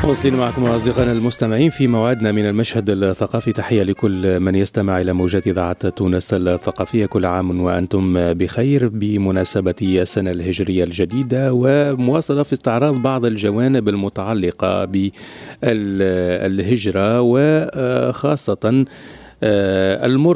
واصلين معكم أصدقائنا المستمعين في موعدنا من المشهد الثقافي. تحية لكل من يستمع إلى موجات إذاعة تونس الثقافية. كل عام وأنتم بخير بمناسبة السنة الهجرية الجديدة، ومواصلة في استعراض بعض الجوانب المتعلقة بالهجرة، وخاصة المر